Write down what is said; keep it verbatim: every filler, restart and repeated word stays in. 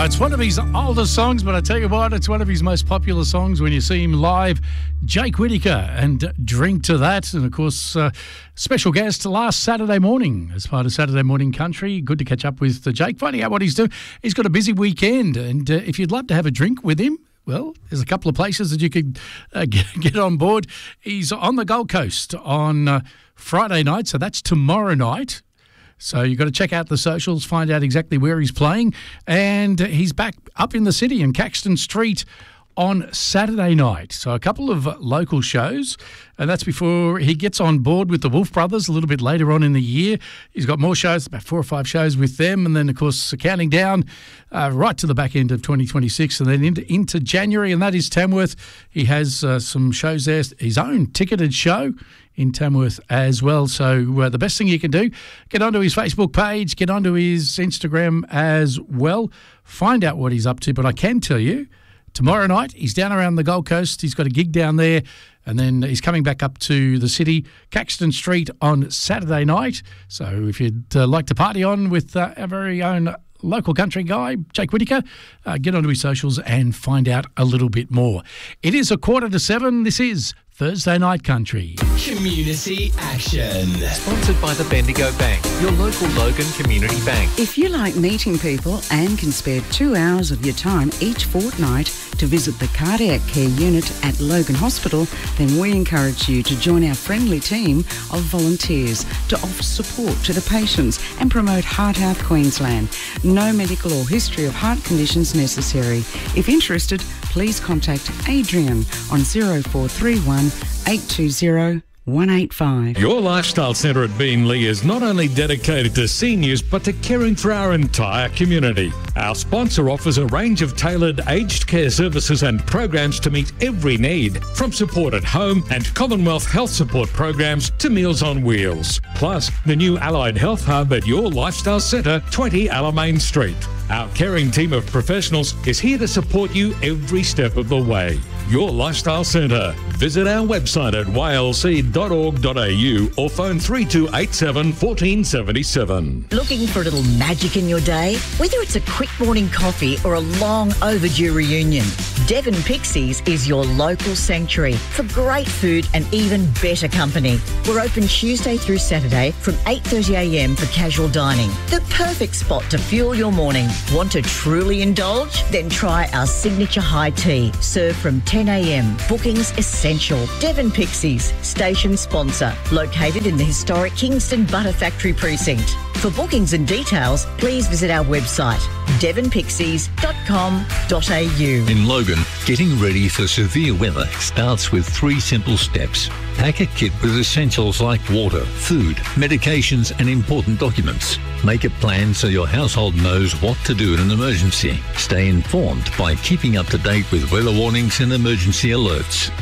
it's one of his older songs, but I tell you what, it's one of his most popular songs when you see him live. Jake Whittaker and Drink to That. And, of course, uh, special guest last Saturday morning as part of Saturday Morning Country. Good to catch up with uh, Jake, finding out what he's doing. He's got a busy weekend, and uh, if you'd love to have a drink with him, well, there's a couple of places that you could uh, get, get on board. He's on the Gold Coast on uh, Friday night, so that's tomorrow night. So you've got to check out the socials, find out exactly where he's playing. And he's back up in the city in Caxton Street on Saturday night. So a couple of local shows, and that's before he gets on board with the Wolf Brothers a little bit later on in the year. He's got more shows, about four or five shows with them, and then, of course, counting down uh, right to the back end of twenty twenty-six and then into, into January, and that is Tamworth. He has uh, some shows there, his own ticketed show in Tamworth as well. So uh, the best thing you can do, get onto his Facebook page, get onto his Instagram as well, find out what he's up to. But I can tell you, tomorrow night, he's down around the Gold Coast. He's got a gig down there, and then he's coming back up to the city, Caxton Street, on Saturday night. So if you'd uh, like to party on with uh, our very own local country guy, Jake Whittaker, uh, get onto his socials and find out a little bit more. It is a quarter to seven. This is Thursday Night Country. Community Action. Sponsored by the Bendigo Bank, your local Logan Community Bank. If you like meeting people and can spare two hours of your time each fortnight to visit the cardiac care unit at Logan Hospital, then we encourage you to join our friendly team of volunteers to offer support to the patients and promote Heart Health Queensland. No medical or history of heart conditions necessary. If interested, please contact Adrian on zero four three one eight two zero one eight five. Your Lifestyle Centre at Beenleigh is not only dedicated to seniors but to caring for our entire community. Our sponsor offers a range of tailored aged care services and programs to meet every need, from support at home and Commonwealth health support programs to Meals on Wheels. Plus, the new Allied Health Hub at Your Lifestyle Centre, twenty Alamein Street. Our caring team of professionals is here to support you every step of the way. Your Lifestyle Centre. Visit our website at y l c dot org dot a u or phone three two eight seven, one four seven seven. Looking for a little magic in your day? Whether it's a quick morning coffee or a long overdue reunion, Devon Pixies is your local sanctuary for great food and even better company. We're open Tuesday through Saturday from eight thirty a m for casual dining. The perfect spot to fuel your morning. Want to truly indulge? Then try our signature high tea, served from ten a m. Bookings essential. Devon Pixies, station sponsor, located in the historic Kingston Butter Factory precinct. For bookings and details, please visit our website, devon pixies dot com dot a u. In Logan, getting ready for severe weather starts with three simple steps. Pack a kit with essentials like water, food, medications and important documents. Make a plan so your household knows what to do in an emergency. Stay informed by keeping up to date with weather warnings and emergency alerts.